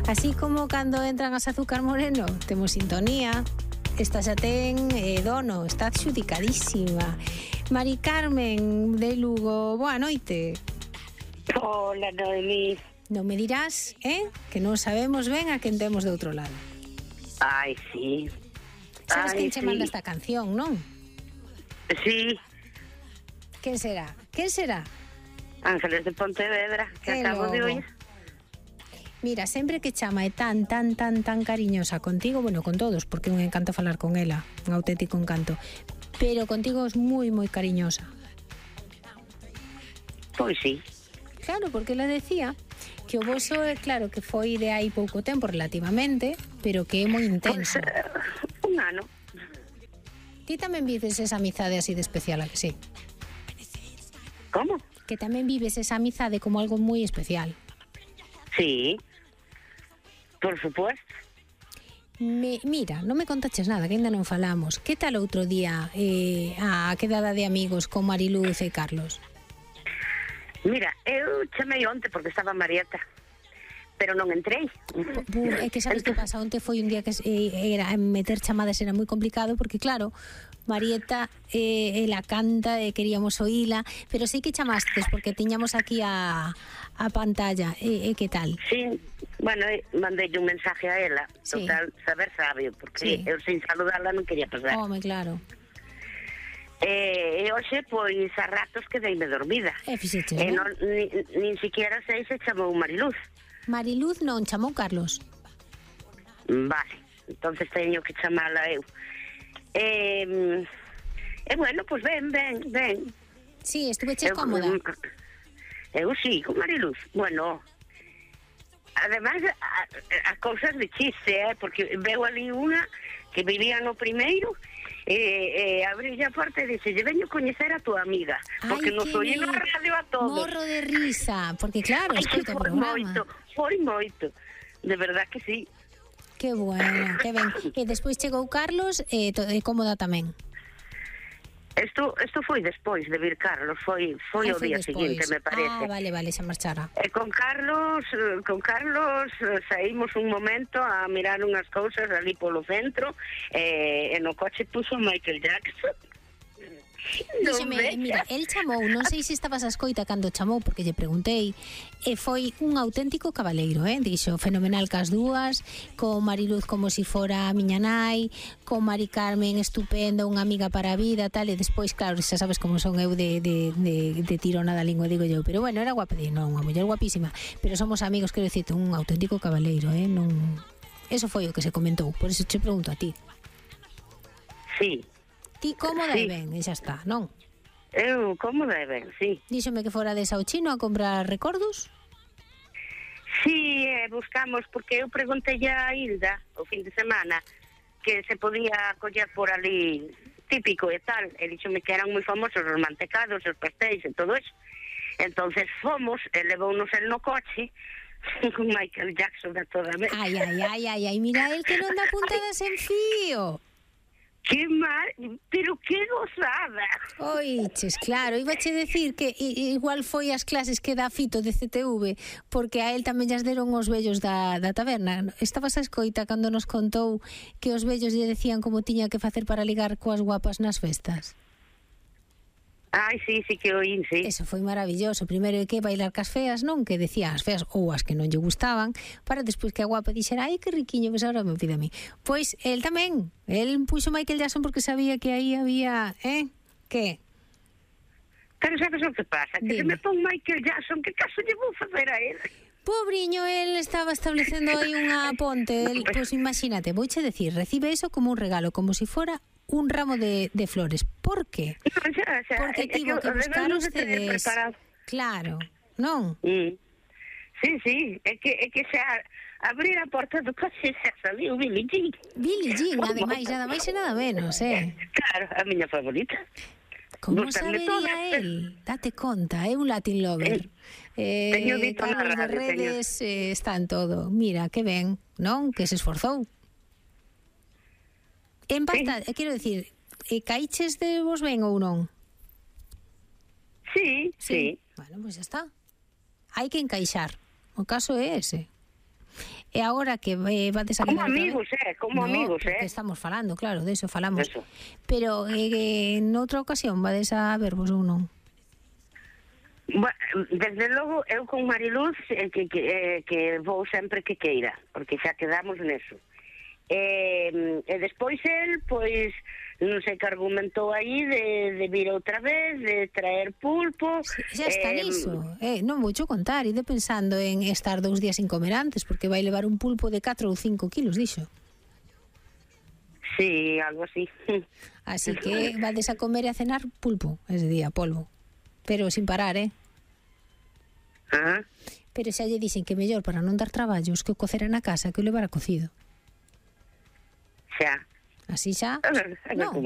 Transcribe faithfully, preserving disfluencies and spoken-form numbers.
Así como cando entran as Azúcar Moreno, temos sintonía. Esta xa ten eh, dono, está adxudicadísima. Mari Carmen de Lugo, boa noite. Hola, Noemí. Non me dirás, eh, que non sabemos ben a quen temos de outro lado. Ai, sí. Sabes Ai, quen che sí. manda esta canción, non? Sí, Quen será? Quen será? Ángeles de Pontevedra, que Que acabo de logo. oír. Mira, sempre que chama é tan, tan, tan, tan cariñosa contigo, bueno, con todos, porque é un encanto falar con ela, un auténtico encanto, pero contigo é moi, moi cariñosa. Pois sí. Claro, porque ela decía que o voso, é claro, que foi de hai pouco tempo relativamente, pero que é moi intenso. Pois, eh, un ano. Ti tamén vives esa amizade así de especial, a que sí? Como? Que tamén vives esa amizade como algo moi especial. Sí. Por supuesto. Me, mira, non me contaches nada, que ainda non falamos. Que tal outro día eh, a quedada de amigos con Mariluz e Carlos? Mira, eu chamei onte porque estaba Marieta, pero non entrei. Bu, é que sabes que pasa, onte foi un día que eh, era meter chamadas era moi complicado porque claro, Marieta eh, ela canta e queríamos oíla, pero sei que chamastes porque tiñamos aquí a, a pantalla. E, e que tal? Sí, bueno, eh, mandei un mensaje a ela. Sí. Total, saber sabio, porque Sí. eu sin saludarla non quería pasar. Home, claro. E, e hoxe, pois, a ratos quedeime dormida. E fixeches, E non? non, ni, nin siquiera sei se chamou Mariluz. Mariluz non chamou Carlos. Vale, entonces teño que chamala eu. E, e bueno, pois ben, ben, ben. Sí, estuveches Eu- cómoda. Eu sí, con Mariluz. Bueno, además, a, a cousas de chiste, eh, porque veo ali unha que vivía no primeiro, e, e abrí a porta e dixe, lle veño coñecer a tua amiga, porque Ai, nos que oí na me- radio a todos. Morro de risa, porque claro, Ai, que escuta o foi programa. moito, foi moito. De verdad que sí. Que bueno, que ben. E despois chegou Carlos e, to, e cómoda tamén. Isto, isto foi despois de vir Carlos, foi, foi Ai, o foi día despois. seguinte, me parece. Ah, vale, vale, xa marchara. E con Carlos, eh, con Carlos eh, saímos un momento a mirar unhas cousas ali polo centro, e, e no coche puso Michael Jackson. Díxeme, Non mira, vexas. el chamou, non sei se estabas a escoita cando chamou, porque lle preguntei, e foi un auténtico cabaleiro, eh? Dixo, fenomenal cas dúas, con Mariluz como si fora a miña nai, con Mari Carmen estupenda, unha amiga para a vida, tal, e despois, claro, xa sabes como son eu de, de, de, de tirona da lingua, digo eu, pero bueno, era guapa, non, unha muller guapísima, pero somos amigos, quero dicirte, un auténtico cabaleiro, eh? Non... Eso foi o que se comentou, por eso che pregunto a ti. Sí, Ti cómoda Sí. e ben, e xa está, non? eu como deben, sí. Díxome que fora de Sao Chino a comprar recordos. Sí, eh, buscamos, porque eu preguntei a Hilda o fin de semana que se podía coller por ali típico e tal, e díxome que eran moi famosos os mantecados, os pastéis e todo eso. Entonces fomos, e levounos el no coche con Michael Jackson a toda vez. Ai, ai, ai, ai, ai, mira el que non dá puntadas en fío. Que mal, pero que gozada. Oiches, claro, iba che decir que i- igual foi as clases que dá Fito de C T V, porque a él tamén llas deron os vellos da, da taberna. Estabas a escoita cando nos contou que os vellos lle decían como tiña que facer para ligar coas guapas nas festas? Ai, sí, sí que oín, sí. Eso foi maravilloso. Primeiro é que bailar cas feas, non? Que decía as feas ou as que non lle gustaban, para despois que a guapa dixera, ai, que riquiño, ves agora me pide a mí. Pois, el tamén. El puxo Michael Jackson porque sabía que aí había, eh? Que? Pero sabes o que pasa? Que se Dime. me pon Michael Jackson, que caso lle vou facer a él? Pobriño, el estaba establecendo aí unha ponte. El, pois imagínate, vouche decir, recibe eso como un regalo, como si fora un ramo de, de flores. Por qué? Non, xa, xa, Porque é tivo que además buscar non os se teñen C Ds. preparado. Claro, non? Mm. Sí, sí, é que, é que xa abrir a porta do coche xa saliu Billie Jean. Billie Jean, ademais, nada máis e nada menos, eh? Claro, a miña favorita. Como Gústanme sabería todas. el? Date conta, é un Latin lover. Eh, teño dito na Carlos de radio, redes eh, está en todo. Mira, que ben, non? Que se esforzou. En pasta, sí. Quero dicir, e caiches de vos ben ou non? Sí, sí. Bueno, pois pues xa está. Hai que encaixar. O caso é ese. E agora que eh, vades a Como quedar... amigos, eh, como no, amigos, eh. estamos falando, claro, de eso falamos. Eso. Pero eh, en outra ocasión vades a vervos ou non? Bueno, desde logo, eu con Mariluz eh, que, que, eh, que vou sempre que queira, porque xa quedamos neso. E, e despois el, pois, non sei que argumentou aí de, de vir outra vez, de traer pulpo. Sí, xa está eh, niso. Eh, non vou cho contar, ide pensando en estar dous días sin comer antes, porque vai levar un pulpo de catro ou cinco kilos, dixo. Sí, algo así. Así que vades a comer e a cenar pulpo ese día, polvo. Pero sin parar, eh? Ah, Pero xa lle dixen que mellor para non dar traballos que o cocera na casa que o levara cocido. xa. Así xa... É verdade, Non,